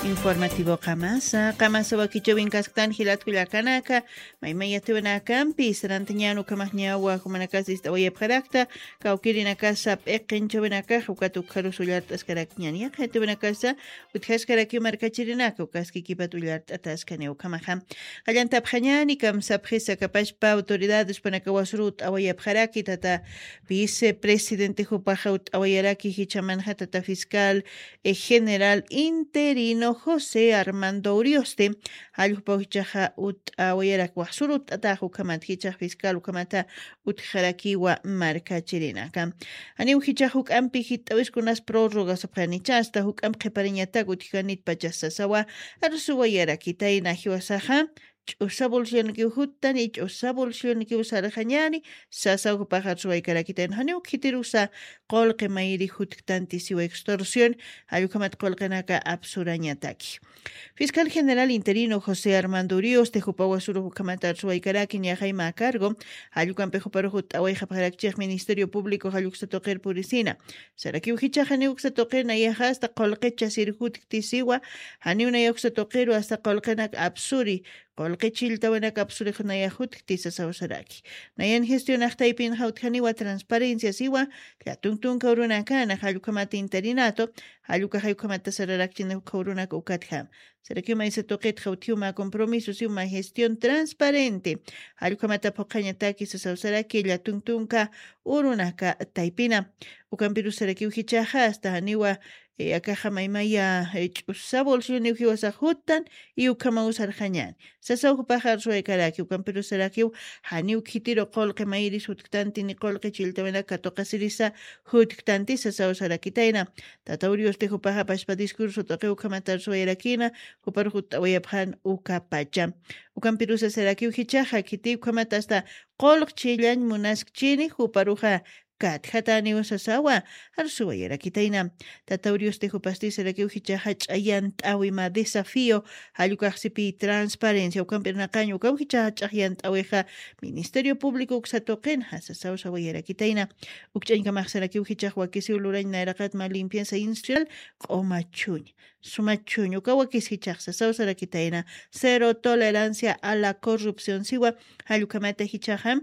Informativo Qamasa wakichawin kasqtan hilatkullakanaka maymaya tiwanakampi sarantañanu kamaqñawa humanakasis tawayapqarakta kawkirinakasa p'iqinchawinaka hukatu kharusullarta askarakñaniqa tiwanakasa uthaskaraki markachirinaka ukaskikipat ullarta ataskaniw kamaqa qallantapqañani kamsapqisa kapashpa autoridades panakawasurut awayapqaraki tata vicepresidente hupaqa awayaraki hichamanqa tata fiscal general interino José Armando Urioste allpawchaqa awayarak waqsurut atahu kamat hichaq fiscal ukamata utharakiwa markachirinaka aniw hichaq huk'ampi hit'awiskunas prórrogas apqanichasta huk'am qhipariñataq uthikanit pachasasawa arsuwayarakitayna hiwasaqa ch'usa bolsillonikikuj huttani ch'usa bolsillonikikuj sarqañani sasawkupaqa arsuwaykarakitayna haniw khitirusa qolqi mayri hutktanti siwa extorsión allkukamat qolqinaka absurañataki Fiscal General Interino José Armando Urioste hupawasuru hukamata arsuwaykaraki ñaqayma a cargo allkukampi huparuhut awayqapaqaraqchik Ministerio Público halluk'satoqer purisina sarakiw hichaq haniwk'satoqer nayaqa hasta qolqicha sirhutkti siwa haniw nayawk'satoqeru hasta qolqinak absuri Qolqichiltawanaka absurikhnaya hutkti sasawsaraki. Nayan gestionaqtaypin hawtqaniwa transparencia siwa llatuntunka urunakana hallukhamata interinato halluka hallukhamata sararakchina urunaka ukatqa. Sarakima isa toqet hawthiuma compromiso siuma gestión transparente. Hallukhamata phoqañataki sasawsaraki llatuntunka urunaka taypina. Ukampiru sarakiw hichaqa hasta haniwa akaja maymaya ch'usa bolsillo hiwasa hutan y ukama usarqañani sasawkupaqa arsuwaykaraki ukampiru sarakiw haniw khitiro qolqi mayris hutktanti ni qolqi chiltawanaka toqasirisa hutktanti sasawsarakitayna tata Urioste hupaqa pashpa discurso toqi ukamata arsuwayrakina hupar hutawayapqan ukapacha ukampiru sasarakiw hichaqa khiti ukamata hasta qolq chillañ munaskchini huparuqa Katjatani usasawa arsuwayarakitayna tata Urioste hupasti sarakiw hichaqa ch'ayant'awima desafío hallukaqsipi transparencia ukampirnaqaña ukaw hichaqa ch'aqyant'awiqa Ministerio Público uksatoqinqa sasawsawayarakitayna ukch'aynkamaq sarakiw hichaq wakisiw lurañ nayraqatma limpieza industrial q'umachuñ sumachuñ uka wakis hichaq sasawsarakitayna cero tolerancia a la corrupción siwa hallukhamata hichaqa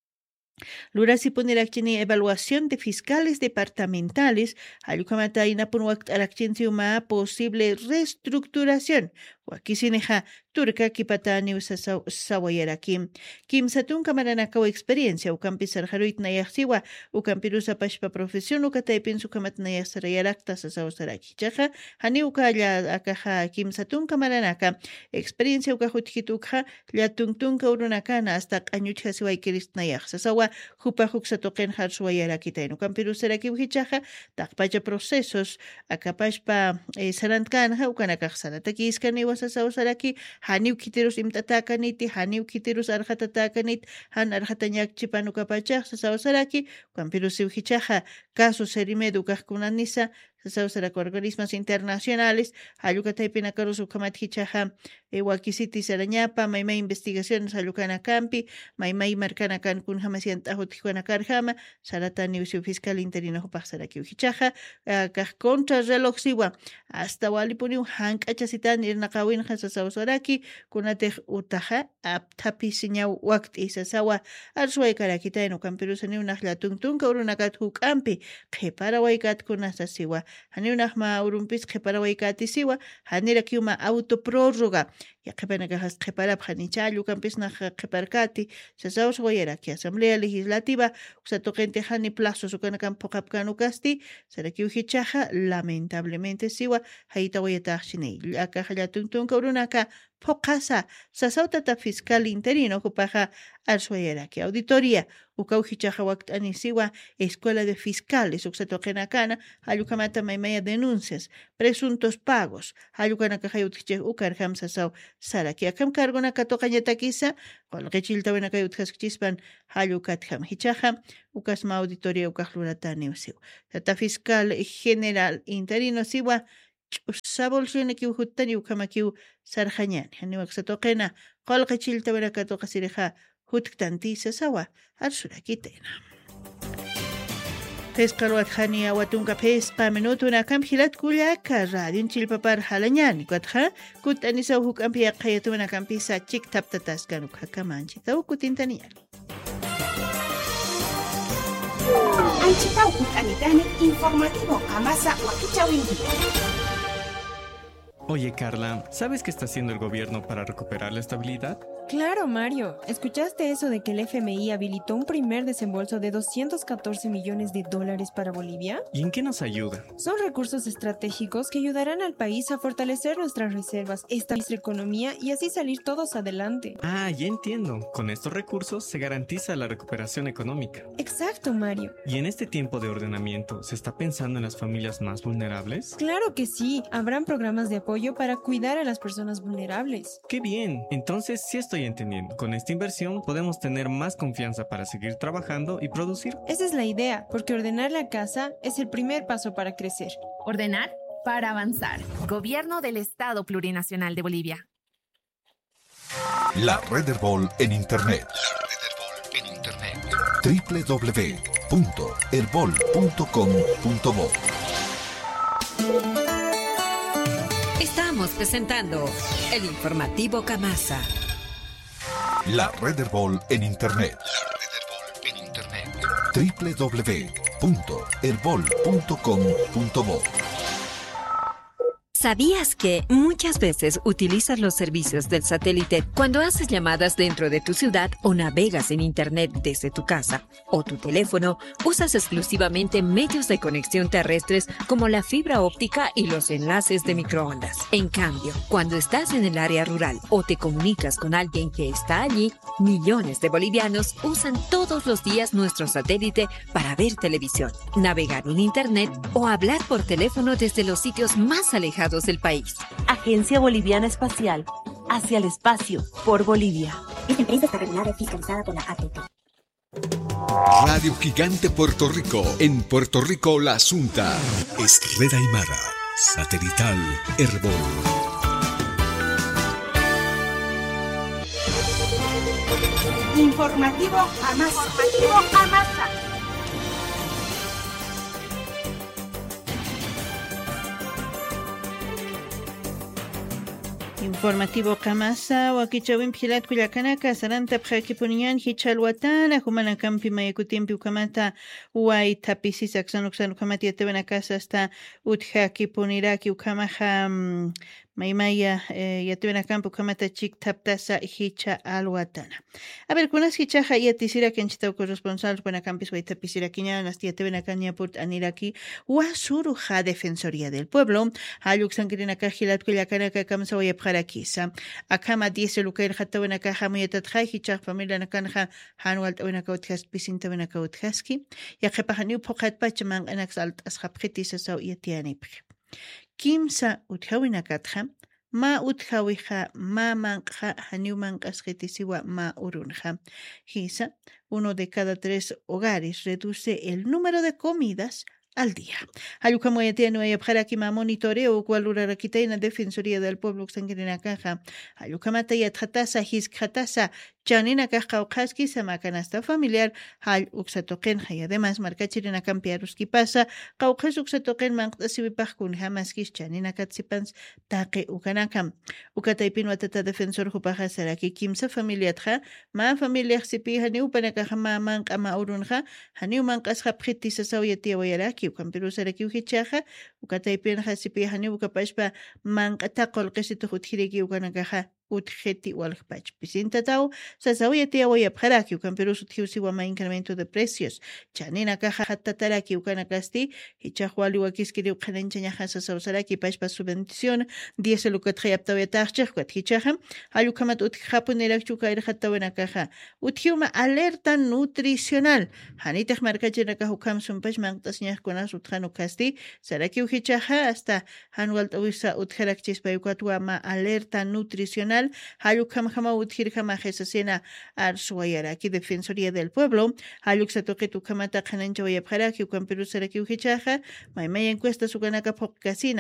Lurasipunirachini evaluación de fiscales departamentales, hallukhamata inapun waqt'araqchinsiuma posible reestructuración. Wakisineja turka kipatani sawayarakim. Kimsatun kamaranakaw experiencia ukampi sarjaruyt nayaqsiwa ukampirusa pashpa profesión ukataypin sukamat nayaqsarayarakta sasawsaraki. Chaqa hani ukalla akaja kimsatun kamaranaka experiencia ukajutkituqa llatuntunka urunakana hasta q'añuchqa siwaykiris nayaq sasawa hupa huksatoqen harsuwayarakitayn ukampirusarakiw hichaqa taqpacha procesos akapashpa sarantkanqa ukanakaq saratakisqaniwa sasawsaraki haniw kitirus imtatakaniti haniw kitirus arqatatakanit han arqatañakchipanukapachaq sasawsaraki ukampirusiw hichaqa caso serimedu kaqkunanisa sasawsaraki organismos internacionales hallukataypina karus ukamat hichaqa wakisiti sarañapa maymay investigaciones hallukanakampi maymay markanakan kunhamasiant'ahu tijuanakarqama saratani usiw fiscal interino hupaq sarakiw hichaqa kaq contra reloj siwa hasta walipuniw hank'achasitani irnaqawinqa sasawsaraki kunatiq utaqa aptapis ñaw waqt'i sasawa arsuwaykarakitayna ukampirusa niwnaq llatuntunka urunakat huk'ampi qhiparawaykatkuna sasiwa haniwnaqma urunpis qhiparawaykatisisiwa hanirakiwma autoprórroga yaqhipanakajas qhiparapqa nichallu kampisnaq qhiparkati sasawsawayaraki Asamblea Legislativa usatoqinti hani plazos ukanakan puqapkanu kasti sarakiw hichaqa lamentablemente siwa haytawayataqchini akaja llatuntunka urunaka Pocasa, sasautata fiscal interino hupaqa arsuwayaraki auditoría ukaw hichaqa waqt'anisiwa escuela de fiscales uksatoqinakana hallukhamata maymaya denuncias presuntos pagos hallukhanaka hayutkichik ukarqam sasaw saraki akam kargunaka toqañatakisa qolqichiltawinaka yutkhaskichispan hallukatqam hichaqa ukasma auditoría ukaq luratani usiw tata fiscal general interino siwa ch'usa bolsillonikikuj huttani ukamakiw sarqañani haniwaqsatoqina qolqichiltawinaka toqasiriqa hutktanti sasawa arsurakitayna pesqalwat khani awatunka pesqa minutuna kam hilat kulaka radio chilpapar halañani kuatja kut anisa huk ampia qayatuna kampisa chik taptatas kanuk hakamanchi taw kutintanial Anchitau kutanitani informativo Kamasa Wakichawinki. Oye, Carla, ¿sabes qué está haciendo el gobierno para recuperar la estabilidad? Claro, Mario. ¿Escuchaste eso de que el FMI habilitó un primer desembolso de $214 millones para Bolivia? ¿Y en qué nos ayuda? Son recursos estratégicos que ayudarán al país a fortalecer nuestras reservas, estabilizar nuestra economía y así salir todos adelante. Ah, ya entiendo. Con estos recursos se garantiza la recuperación económica. Exacto, Mario. ¿Y en este tiempo de ordenamiento se está pensando en las familias más vulnerables? Claro que sí. Habrán programas de apoyo para cuidar a las personas vulnerables. ¡Qué bien! Entonces sí estoy entendiendo. Con esta inversión podemos tener más confianza para seguir trabajando y producir. Esa es la idea, porque ordenar la casa es el primer paso para crecer. Ordenar para avanzar. Gobierno del Estado Plurinacional de Bolivia. La Red Herbol en Internet. www.herbol.com.bo. Estamos presentando el informativo Kamasa. La Red Herbol en Internet. www.herbol.com.bo. ¿Sabías que muchas veces utilizas los servicios del satélite cuando haces llamadas dentro de tu ciudad o navegas en Internet desde tu casa o tu teléfono? Usas exclusivamente medios de conexión terrestres como la fibra óptica y los enlaces de microondas. En cambio, cuando estás en el área rural o te comunicas con alguien que está allí, millones de bolivianos usan todos los días nuestro satélite para ver televisión, navegar en Internet o hablar por teléfono desde los sitios más alejados del país. Agencia Boliviana Espacial, hacia el espacio, por Bolivia. Esta empresa está regulada y fiscalizada por la ATT. Radio Gigante Puerto Rico. En Puerto Rico, La Asunta. Es Red Aymara. Satelital Herbol. Informativo Kamasa. Informativo Kamasa wakichawin philat kullakanaka saranta p'jakipuniyan hichalwatana humana kampi mayakutiempi ukamata uay tapisisa aksanuksan ukamati yatebenakasa hasta utjakipuniraki ukamaja maymaya yatebenacampo ukamata chik taptasa hicha alwatana. A ver, kunas hichaja yatisira kenchitau corresponsal buenacampis way tapisira kiñanas yatebenacaña purt aniraki wasuruja Defensoría del Pueblo hayuksan kirinaka hilat kullakanaka kamsa wayapjarakisa akama 10 lukair jatawenaka hamuyatatja hichaj familia nakanja hanwalt wenaka utjas pisinta wenaka utjaski yaqepajaniu poqat pachaman anax alt asjapjetisa saw yatianipj Kimsa utjawinakatja ma utjawija ma manja haniumankasjetisiwa ma urunja. Hisa, 1 de cada 3 hogares reduce el número de comidas al día. Ayucamoyatiano y Abjaraki ma monitoreo cualurarakita en la Defensoría del Pueblo Xanguina Caja. Ayucamata y Atjatasa Hiskatasa Janina Caja Okaski Samacanasta familiar Hal Uxatoken y además marcachirina campiaruski pasa Caucas Uxatoken Manctasibipajkun Hamaskis Janina Katsipans Take Ukanakam. Ukataipin Watata Defensor Jupaja Saraki Kimsa familia Tra ma familia Sipi Haniu Panakaja ma mank ama urunja Haniu mankas Hapritisa Sauyatia Wayaraki Ukampiru Saraki Uhichaja Ukataipin Hasipi Haniu Kapashpa Mankata Kolkesitu Hutkiriki Ukanakaja utjeti walpach pisintatao sasawiyati awayapjaraki ukamperu suthiusi wama incremento de precios chanina caja hatataraki ukanakasti hichahwali wakiskiri ukanenchañaja sasawsaraki pashpa subvención 10 lukatrayaptawetachchajkwat hichaja ayukamat utjapunerakchuka irjatawena caja uthiuma alerta nutricional hanitej markachiraka ukamsun pashman tasñajkunas utjanukasti saraki uhichaja hasta hanwaltawisa utjarakchispayukwatwa ma alerta nutricional Hayukam Hama Uthir Hama Jesasena Arsuayaraki Defensoría del Pueblo Hayuk Satoketu Kamata Kanancha Wayapjaraki Ukamperu Saraki Uhichaja Maimaya encuesta su ganaka Pocasina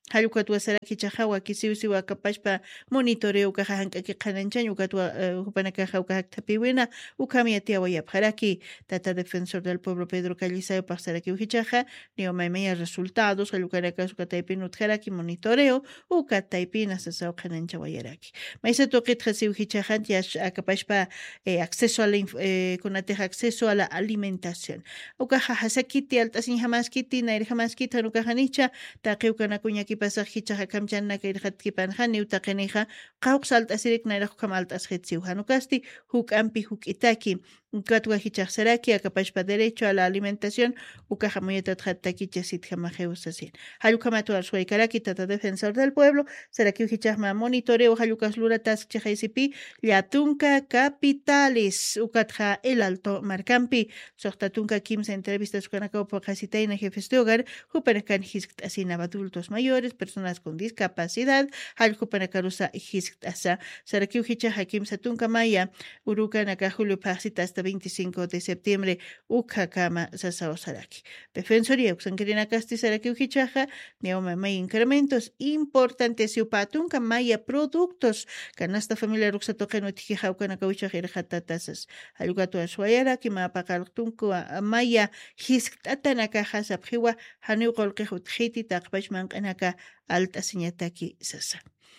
Halukatwa saraki chahawa kisiwsiwa kapashpa monitoreo kaha hank'aki qhananchaña ukatwa hupanakaja ukahak tapiwina ukami atiawa yapharaki tata defensor del pueblo Pedro Callisayo pasaraki uhichaja neomaymaya resultados halukanaka sukataypi nutjaraki monitoreo ukataypina sasao qhananchawa yaraki maysa toqitqasi uhichajanti akapashpa acceso a la kunateja acceso a la alimentación ukaja hasakiti altasin hamaskiti nairi hamaskita nukajanicha taqiwkanakuñaki pasaq hichaja kamchanaka irqatkipanjani utaqinija qawqsalt asirik nairaq kam altasqitsiw hanukasti huk'ampi huk'itaki katwa hichaqsaraki akapashpa derecho a la alimentación ukaja muyatatqa takicha sitjamajeusasien hallukhamatu arsuaykaraki tata defensor del pueblo saraki hichaqma monitoreo hallukas luratas chaqaysipi llatunka capitales ukatja el alto marcampi soqtatunka kimsa entrevistas kanakawpa qasitayna jefes de hogar hupanakan hisk't'asina adultos mayores personas con discapacidad hallqupanacarusa hisk't'asa saraki hichaqa kimsa tunka maya urukanaka julio pasita hasta 25 de septiembre ukakama sasao saraki defensoría usankerina kasti saraki hichaqa neomamay incrementos importantes upatunka maya productos canasta familia ruxatoqeno tijijawkanaka wichaq irqatatasas hallqatu ashwayaraki mapaqalqtunku maya hisk't'atanaka hasapjiwa haniw qolqiju tjiti taqpashman q'anaka altasinataki sasa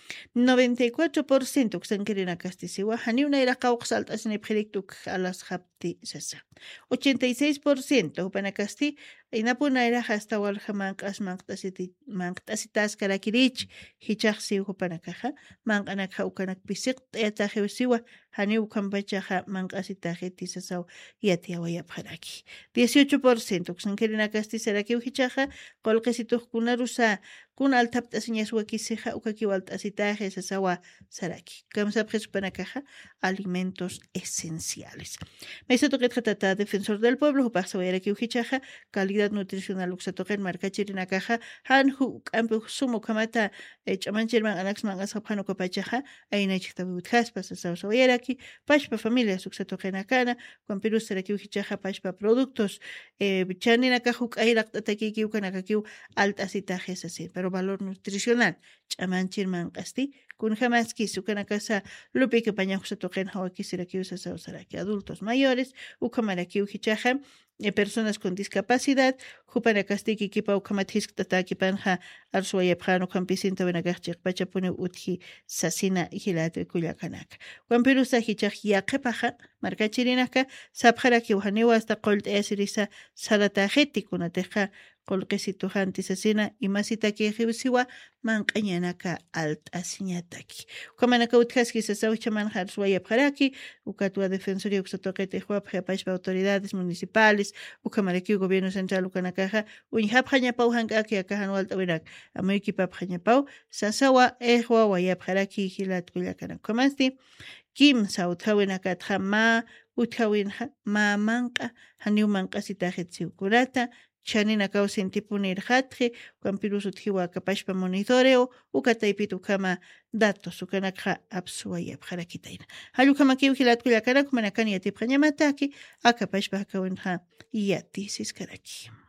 94% kusankerina kastisiwa haniwna iraqawqs altasini pjiriktuk alas hapti sasa 86% hupanakasti inapuna iraqa hasta walja manq'asitas karakirich hichaqsi hupanakaja manq'anakja ukanak pisiq t'ayatajiwsiwa haniw kampachaja manq'asitaji sasaw yatiawayapjaraki 18% kusankerina kasti saraki hichaqa qolqisituqkuna rusa kun altapt'asiñaswa kisija ukakiwa alt'asitaje sasawa saraki kamsapjes hupanakaja alimentos esenciales Maisato Tata defensor del pueblo hupaqsawayaraki uhichaja calidad nutricional uksatoqen markachirina caja hanhu kampu sumo kamata ch'amanchirman anaxman asapjano kapachaja aynachikta butjaspa sasawayaraki pashpa familia uksatoqena kana Juan saraki uhichaja pashpa productos chanina caja k'ayraqt'atakiki ukanakakiw altasitaje sasi pero valor nutricional ch'amanchirman qasti kunjamaski sukanakasa lupi que paña uksatoqen hawaki siraki usasawsaraki adultos mayores ukamaraki uhichaja personas con discapacidad hupanakastiki kipa ukamathisk'tata panja arsuayapjano kampisinta wenakajchiq pachapuni utji sasina hilate kullakanaka Juan hichaq yaqepaja markachirinaka sapjaraki uhaniwa hasta qolt'ayasirisa salatajeti kunateqa qolqisitujanti sasina imasitaki ejiwsiwa manq'añanaka alt'asiñataki ukamanaka utjaski sasawchaman arsuayapjaraki ukatwa defensoría uksatoqete huapja pashpa autoridades municipales ukamaraki gobierno central ukanakaja uñhapjañapaw hank'aki akajan walt'awinak amuykipapjañapaw sasawa ejwa wayapjaraki hilat kullakanaka ukamasti kimsa uthawinakatja uthawinja manqa haniw manq'asitajetsiwkunata chanina kawsintipuni irqatqi Juan utjiwa kapashpa monitoreo ukataypitu kama datos ukanakja apsuwayapjarakitayna hallukamakiw hilatkullakanaka manakani yatipjañamataki akapashpa hakawinja yatisiskaraki